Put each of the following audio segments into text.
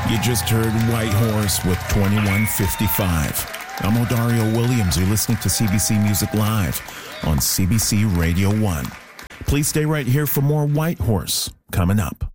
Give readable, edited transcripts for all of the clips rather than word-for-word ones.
You just heard White Horse with 2155. I'm Odario Williams. You're listening to CBC Music Live on CBC Radio 1. Please stay right here for more White Horse coming up.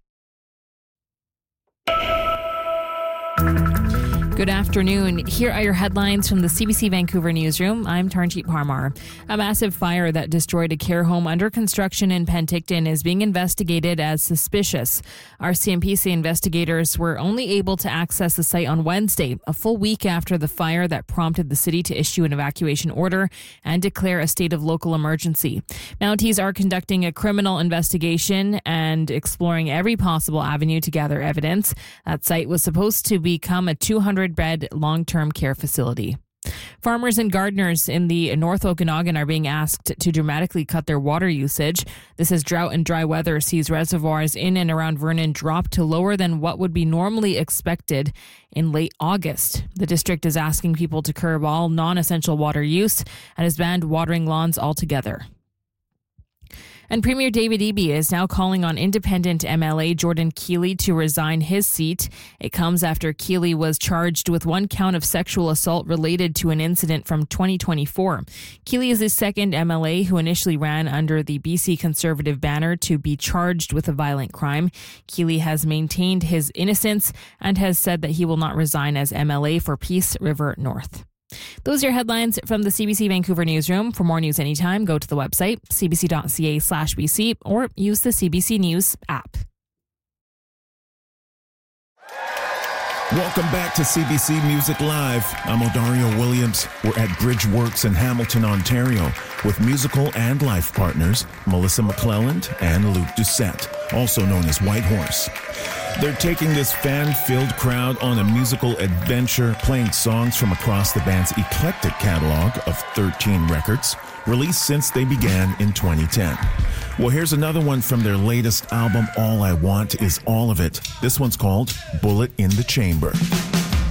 Good afternoon. Here are your headlines from the CBC Vancouver newsroom. I'm Tarnjeet Parmar. A massive fire that destroyed a care home under construction in Penticton is being investigated as suspicious. RCMPC investigators were only able to access the site on Wednesday, a full week after the fire that prompted the city to issue an evacuation order and declare a state of local emergency. Mounties are conducting a criminal investigation and exploring every possible avenue to gather evidence. That site was supposed to become a 200-bed long-term care facility. Farmers and gardeners in the North Okanagan are being asked to dramatically cut their water usage. This as drought and dry weather sees reservoirs in and around Vernon drop to lower than what would be normally expected in late August. The district is asking people to curb all non-essential water use and has banned watering lawns altogether. And Premier David Eby is now calling on independent MLA Jordan Keeley to resign his seat. It comes after Keeley was charged with one count of sexual assault related to an incident from 2024. Keeley is the second MLA who initially ran under the BC Conservative banner to be charged with a violent crime. Keeley has maintained his innocence and has said that he will not resign as MLA for Peace River North. Those are your headlines from the CBC Vancouver newsroom. For more news anytime, go to the website cbc.ca/BC or use the CBC News app. Welcome back to CBC Music Live. I'm Odario Williams. We're at Bridgeworks in Hamilton, Ontario, with musical and life partners Melissa McClelland and Luke Doucette, also known as White Horse. They're taking this fan-filled crowd on a musical adventure, playing songs from across the band's eclectic catalog of 13 records, released since they began in 2010. Well, here's another one from their latest album, All I Want Is All of It. This one's called Bullet in the Chamber.